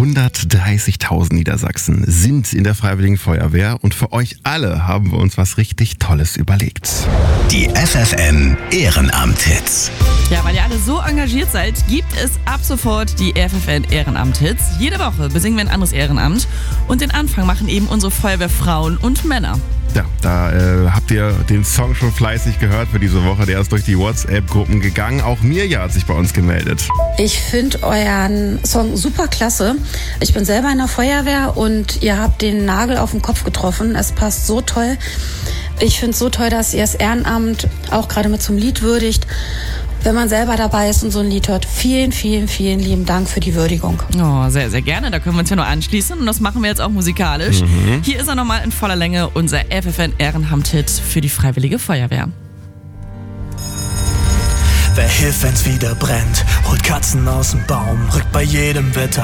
130.000 Niedersachsen sind in der Freiwilligen Feuerwehr und für euch alle haben wir uns was richtig Tolles überlegt. Die FFN Ehrenamt-Hits. Ja, weil ihr alle so engagiert seid, gibt es ab sofort die FFN Ehrenamt-Hits. Jede Woche besingen wir ein anderes Ehrenamt und den Anfang machen eben unsere Feuerwehrfrauen und Männer. Ja, da habt ihr den Song schon fleißig gehört für diese Woche. Der ist durch die WhatsApp-Gruppen gegangen. Auch Mirja hat sich bei uns gemeldet. Ich finde euren Song super klasse. Ich bin selber in der Feuerwehr und ihr habt den Nagel auf den Kopf getroffen. Es passt so toll. Ich finde es so toll, dass ihr das Ehrenamt auch gerade mit so einem Lied würdigt. Wenn man selber dabei ist und so ein Lied hört, vielen, vielen, vielen lieben Dank für die Würdigung. Oh, sehr, sehr gerne. Da können wir uns ja nur anschließen und das machen wir jetzt auch musikalisch. Hier ist er nochmal in voller Länge, unser FFN Ehrenamt-Hit für die Freiwillige Feuerwehr. Wer hilft, wenn's wieder brennt, holt Katzen aus dem Baum, rückt bei jedem Wetter